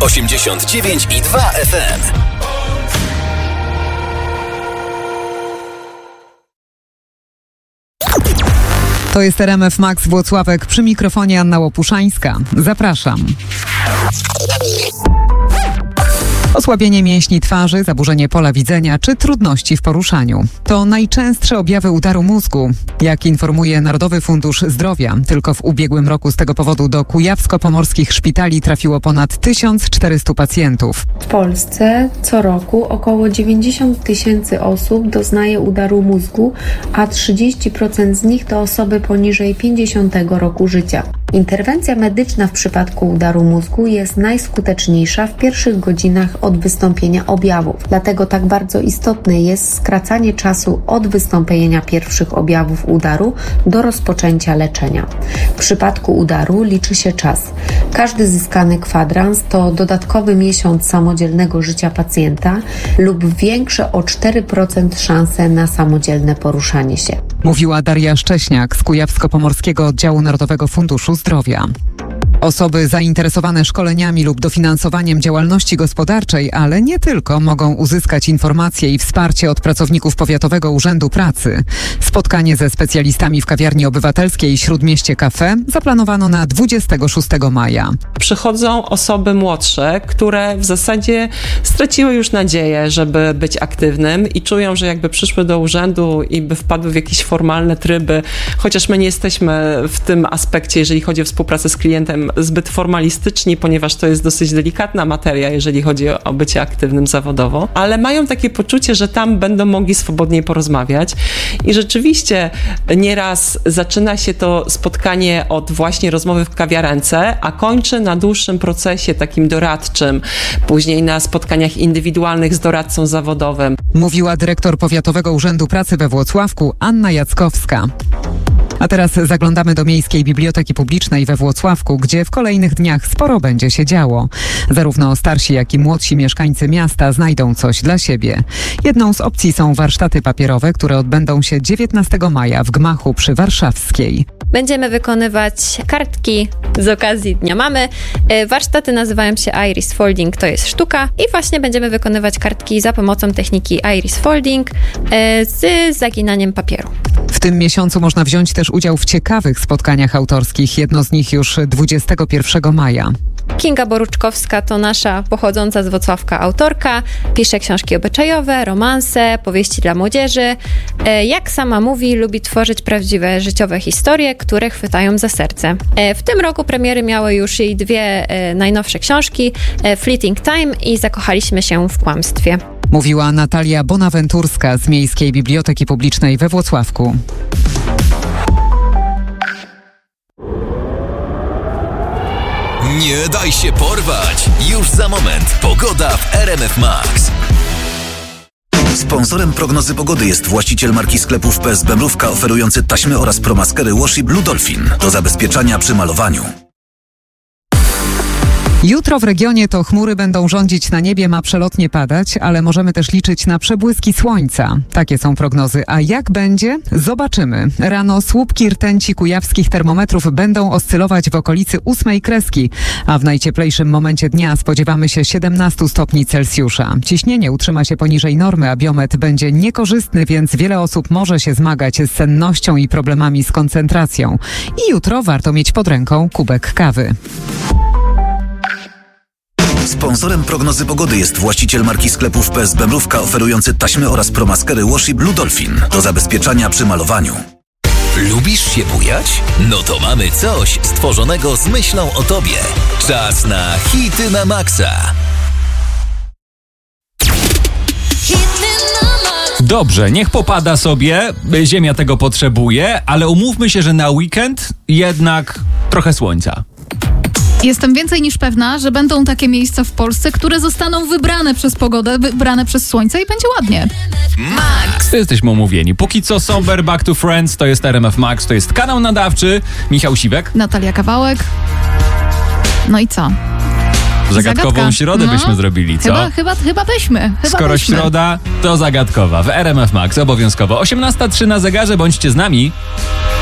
89,2 FM. To jest RMF Max Włocławek, przy mikrofonie Anna Łopuszańska. Zapraszam. Osłabienie mięśni twarzy, zaburzenie pola widzenia czy trudności w poruszaniu. To najczęstsze objawy udaru mózgu. Jak informuje Narodowy Fundusz Zdrowia, tylko w ubiegłym roku z tego powodu do kujawsko-pomorskich szpitali trafiło ponad 1400 pacjentów. W Polsce co roku około 90 000 osób doznaje udaru mózgu, a 30% z nich to osoby poniżej 50 roku życia. Interwencja medyczna w przypadku udaru mózgu jest najskuteczniejsza w pierwszych godzinach od wystąpienia objawów. Dlatego tak bardzo istotne jest skracanie czasu od wystąpienia pierwszych objawów udaru do rozpoczęcia leczenia. W przypadku udaru liczy się czas. Każdy zyskany kwadrans to dodatkowy miesiąc samodzielnego życia pacjenta lub większe o 4% szanse na samodzielne poruszanie się. Mówiła Daria Szcześniak z Kujawsko-Pomorskiego Oddziału Narodowego Funduszu Zdrowia. Osoby zainteresowane szkoleniami lub dofinansowaniem działalności gospodarczej, ale nie tylko, mogą uzyskać informacje i wsparcie od pracowników Powiatowego Urzędu Pracy. Spotkanie ze specjalistami w kawiarni obywatelskiej Śródmieście Cafe zaplanowano na 26 maja. Przychodzą osoby młodsze, które w zasadzie straciły już nadzieję, żeby być aktywnym i czują, że jakby przyszły do urzędu i by wpadły w jakieś formalne tryby, chociaż my nie jesteśmy w tym aspekcie, jeżeli chodzi o współpracę z klientem, zbyt formalistyczni, ponieważ to jest dosyć delikatna materia, jeżeli chodzi o bycie aktywnym zawodowo, ale mają takie poczucie, że tam będą mogli swobodniej porozmawiać i rzeczywiście nieraz zaczyna się to spotkanie od właśnie rozmowy w kawiarence, a kończy na dłuższym procesie takim doradczym, później na spotkaniach indywidualnych z doradcą zawodowym. Mówiła dyrektor Powiatowego Urzędu Pracy we Włocławku Anna Jackowska. A teraz zaglądamy do Miejskiej Biblioteki Publicznej we Włocławku, gdzie w kolejnych dniach sporo będzie się działo. Zarówno starsi, jak i młodsi mieszkańcy miasta znajdą coś dla siebie. Jedną z opcji są warsztaty papierowe, które odbędą się 19 maja w gmachu przy Warszawskiej. Będziemy wykonywać kartki z okazji Dnia Mamy. Warsztaty nazywają się Iris Folding, to jest sztuka i właśnie będziemy wykonywać kartki za pomocą techniki Iris Folding z zaginaniem papieru. W tym miesiącu można wziąć też udział w ciekawych spotkaniach autorskich. Jedno z nich już 21 maja. Kinga Boruczkowska to nasza pochodząca z Włocławka autorka. Pisze książki obyczajowe, romanse, powieści dla młodzieży. Jak sama mówi, lubi tworzyć prawdziwe życiowe historie, które chwytają za serce. W tym roku premiery miały już jej dwie najnowsze książki, Fleeting Time i Zakochaliśmy się w kłamstwie. Mówiła Natalia Bonaventurska z Miejskiej Biblioteki Publicznej we Włocławku. Nie daj się porwać! Już za moment pogoda w RMF Max. Sponsorem prognozy pogody jest właściciel marki sklepów PSB Mrówka oferujący taśmy oraz promaskery Washi Blue Dolphin do zabezpieczania przy malowaniu. Jutro w regionie to chmury będą rządzić na niebie, ma przelotnie padać, ale możemy też liczyć na przebłyski słońca. Takie są prognozy. A jak będzie? Zobaczymy. Rano słupki rtęci kujawskich termometrów będą oscylować w okolicy 8 kreski, a w najcieplejszym momencie dnia spodziewamy się 17 stopni Celsjusza. Ciśnienie utrzyma się poniżej normy, a biometr będzie niekorzystny, więc wiele osób może się zmagać z sennością i problemami z koncentracją. I jutro warto mieć pod ręką kubek kawy. Sponsorem prognozy pogody jest właściciel marki sklepów PSB Mrówka oferujący taśmy oraz promaskery Washi Blue Dolphin do zabezpieczania przy malowaniu. Lubisz się bujać? No to mamy coś stworzonego z myślą o tobie. Czas na hity na maksa. Dobrze, niech popada sobie, ziemia tego potrzebuje, ale umówmy się, że na weekend jednak trochę słońca. Jestem więcej niż pewna, że będą takie miejsca w Polsce, które zostaną wybrane przez pogodę, wybrane przez słońce i będzie ładnie. Max! Jesteśmy umówieni. Póki co Somber Back to Friends, to jest RMF Max, to jest kanał nadawczy. Michał Siwek. Natalia Kawałek. No i co? Zagadkową Zagadka. środę byśmy zrobili, co? Chyba byśmy. Skoro środa, to zagadkowa w RMF Max, obowiązkowo. 18:03 na zegarze, bądźcie z nami.